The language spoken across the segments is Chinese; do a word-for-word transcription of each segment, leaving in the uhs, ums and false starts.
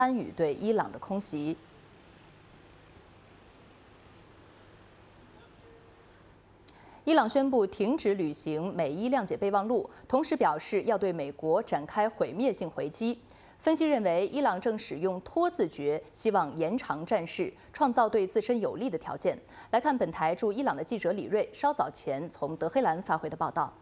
参与对伊朗的空袭。 伊朗宣布停止履行美伊谅解备忘录，同时表示要对美国展开毁灭性回击。分析认为，伊朗正使用拖字诀，希望延长战事，创造对自身有利的条件。来看本台驻伊朗的记者李锐稍早前从德黑兰发回的报道。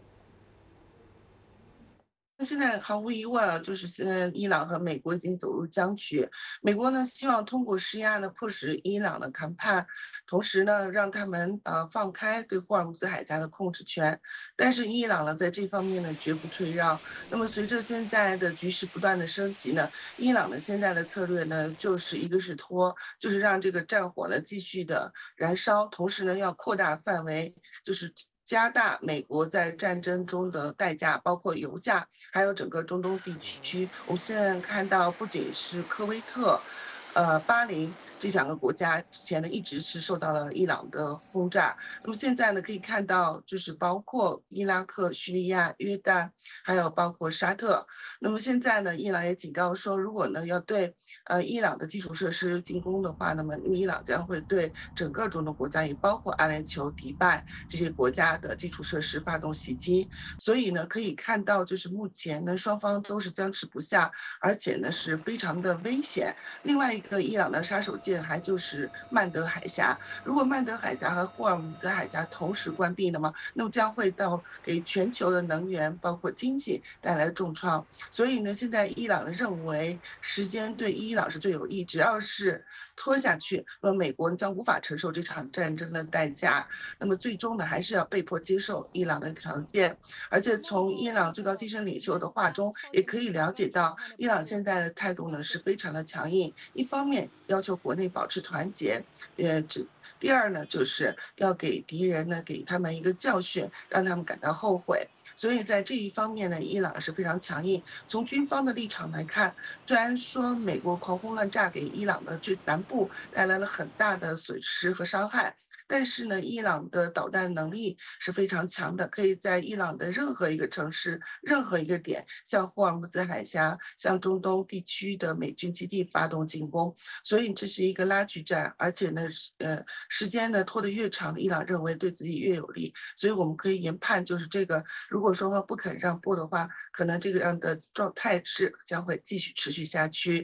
现在毫无疑问啊，就是现在伊朗和美国已经走入僵局。美国呢，希望通过施压呢，迫使伊朗的谈判，同时呢，让他们呃放开对霍尔木兹海峡的控制权。但是伊朗呢，在这方面呢，绝不退让。那么随着现在的局势不断的升级呢，伊朗的现在的策略呢，就是一个是拖，就是让这个战火呢继续的燃烧，同时呢，要扩大范围，就是。 加大美国在战争中的代价，包括油价，还有整个中东地区。我们现在看到，不仅是科威特、呃巴林这两个国家之前呢一直是受到了伊朗的轰炸，那么现在呢可以看到，就是包括伊拉克、叙利亚、约旦，还有包括沙特。那么现在呢，伊朗也警告说，如果呢要对呃伊朗的基础设施进攻的话，那么伊朗将会对整个中东国家，也包括阿联酋、迪拜这些国家的基础设施发动袭击。所以呢，可以看到，就是目前呢双方都是僵持不下，而且呢是非常的危险。另外一个伊朗的杀手锏还就是曼德海峡。如果曼德海峡和霍尔木兹海峡同时关闭的话，那么将会到给全球的能源包括经济带来重创。所以呢，现在伊朗认为时间对伊朗是最有益，只要是拖下去，那么美国将无法承受这场战争的代价。那么最终呢，还是要被迫接受伊朗的条件。而且从伊朗最高精神领袖的话中，也可以了解到，伊朗现在的态度呢是非常的强硬。一方面要求国内保持团结，呃，只第二呢，就是要给敌人呢给他们一个教训，让他们感到后悔。所以在这一方面呢，伊朗是非常强硬。从军方的立场来看，虽然说美国狂轰乱炸给伊朗的最南部带来了很大的损失和伤害。 但是呢，伊朗的导弹能力是非常强的，可以在伊朗的任何一个城市、任何一个点，向霍尔木兹海峡、向中东地区的美军基地发动进攻。所以这是一个拉锯战，而且呢，呃，时间呢拖得越长，伊朗认为对自己越有利。所以我们可以研判，就是这个，如果双方不肯让步的话，可能这个样的状态是将会继续持续下去。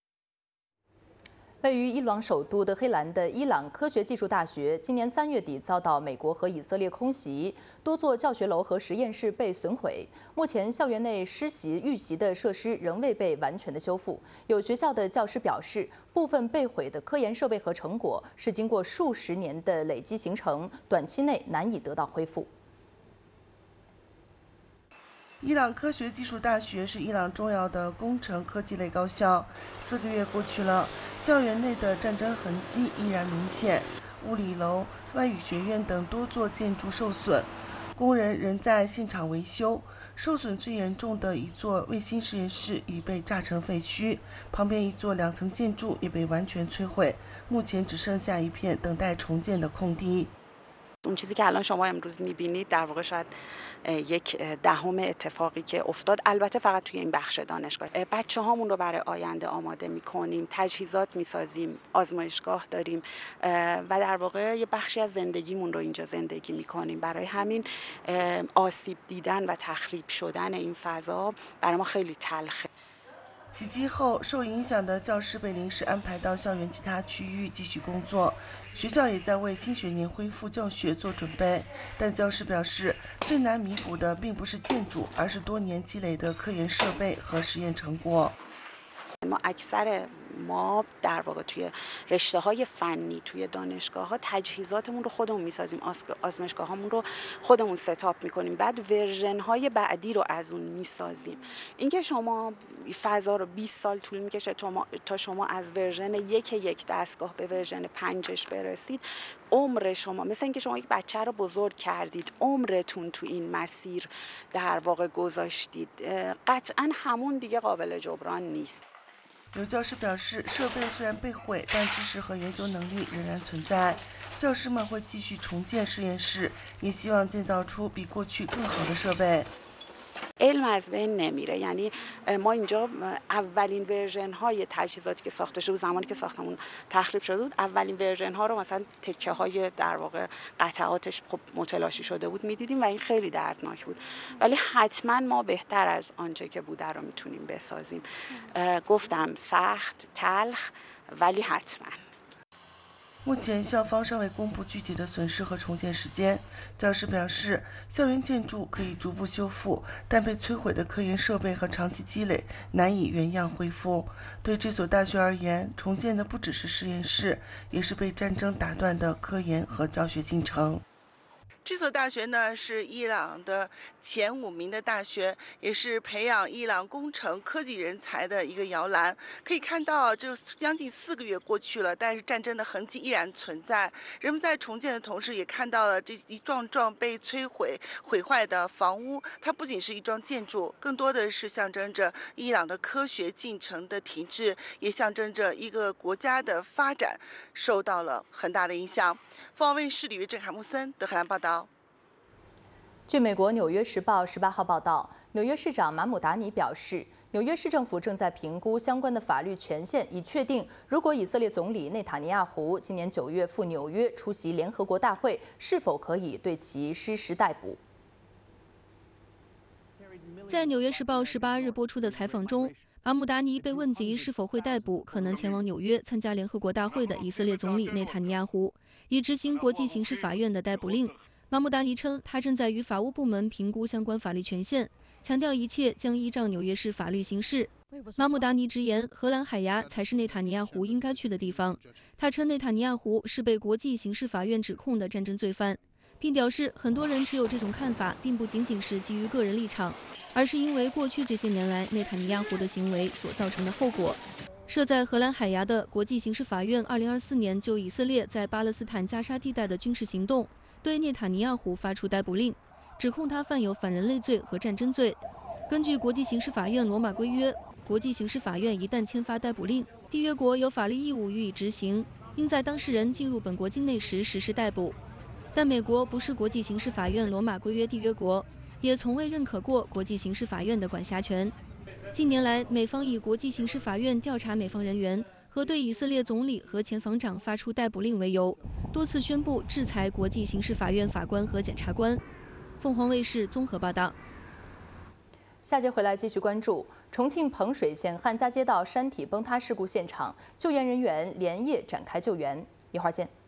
位于伊朗首都德黑兰的伊朗科学技术大学，今年三月底遭到美国和以色列空袭，多座教学楼和实验室被损毁。目前，校园内实习预习的设施仍未被完全的修复。有学校的教师表示，部分被毁的科研设备和成果是经过数十年的累积形成，短期内难以得到恢复。 伊朗科学技术大学是伊朗重要的工程科技类高校。四个月过去了，校园内的战争痕迹依然明显，物理楼、外语学院等多座建筑受损，工人仍在现场维修。受损最严重的一座卫星实验室已被炸成废墟，旁边一座两层建筑也被完全摧毁，目前只剩下一片等待重建的空地。 اون چیزی که الان شما امروز می‌بینید در واقع شاید یک دهم اتفاقی که افتاد البته فقط توی این بخش دانشگاه بچه‌هامون رو برای آینده آماده می‌کنیم تجهیزات می‌سازیم آزمایشگاه داریم و در واقع یه بخشی از زندگیمون رو اینجا زندگی می‌کنیم برای همین آسیب دیدن و تخریب شدن این فضا برای ما خیلی تلخه 袭击后，受影响的教师被临时安排到校园其他区域继续工作。学校也在为新学年恢复教学做准备。但教师表示，最难弥补的并不是建筑，而是多年积累的科研设备和实验成果。 ما اکثر ما در واقع توی رشته های فنی توی دانشگاه ها تجهیزاتمون رو خودمون میسازیم آزمایشگاه هامون رو خودمون ستاپ میکنیم بعد ورژن های بعدی رو از اون میسازیم اینکه شما فضا رو بیست سال طول میکشه تا شما از ورژن یک یک دستگاه به ورژن پنجش برسید عمر شما مثل اینکه شما یک بچه رو بزرگ کردید عمرتون تو این مسیر در واقع گذاشتید قطعا همون دیگه قابل جبران نیست 有教师表示，设备虽然被毁，但知识和研究能力仍然存在。教师们会继续重建实验室，也希望建造出比过去更好的设备。 علم از بین نمیره. یعنی ما اینجا اولین ورژن های تجهیزاتی که ساخته شده زمانی که ساختمون تخریب شده بود، اولین ورژن ها رو مثلا تکه های در واقع قطعاتش خب متلاشی شده بود میدیدیم و این خیلی دردناک بود. ولی حتما ما بهتر از آنچه که بوده رو میتونیم بسازیم. گفتم سخت، تلخ، ولی حتما. 目前，校方尚未公布具体的损失和重建时间。教师表示，校园建筑可以逐步修复，但被摧毁的科研设备和长期积累难以原样恢复。对这所大学而言，重建的不只是实验室，也是被战争打断的科研和教学进程。这所大学呢是伊朗的前五名的大学，也是培养伊朗工程科技人才的一个摇篮。可以看到，这将近四个月过去了，但是战争的痕迹依然存在。人们在重建的同时，也看到了这一幢幢被摧毁、毁坏的房屋。它不仅是一幢建筑，更多的是象征着伊朗的科学进程的停滞，也象征着一个国家的发展受到了很大的影响。凤凰卫视李月郑、海木森德黑兰报道。 据美国《纽约时报》十八号报道，纽约市长马姆达尼表示，纽约市政府正在评估相关的法律权限，以确定如果以色列总理内塔尼亚胡今年九月赴纽约出席联合国大会，是否可以对其实施逮捕。 在《纽约时报》十八日播出的采访中，马姆达尼被问及是否会逮捕可能前往纽约参加联合国大会的以色列总理内塔尼亚胡，以执行国际刑事法院的逮捕令。马姆达尼称，他正在与法务部门评估相关法律权限，强调一切将依照纽约市法律行事。马姆达尼直言，荷兰海牙才是内塔尼亚胡应该去的地方。他称内塔尼亚胡是被国际刑事法院指控的战争罪犯，并表示很多人持有这种看法，并不仅仅是基于个人立场，而是因为过去这些年来内塔尼亚胡的行为所造成的后果。设在荷兰海牙的国际刑事法院，二零二四年就以色列在巴勒斯坦加沙地带的军事行动，对内塔尼亚胡发出逮捕令，指控他犯有反人类罪和战争罪。根据国际刑事法院罗马规约，国际刑事法院一旦签发逮捕令，缔约国有法律义务予以执行，应在当事人进入本国境内时实施逮捕。但美国不是国际刑事法院罗马规约缔约国，也从未认可过国际刑事法院的管辖权。近年来，美方以国际刑事法院调查美方人员和对以色列总理和前防长发出逮捕令为由，多次宣布制裁国际刑事法院法官和检察官。凤凰卫视综合报道。 下节回来继续关注重庆彭水县汉家街道山体崩塌事故现场，救援人员连夜展开救援。一会儿见。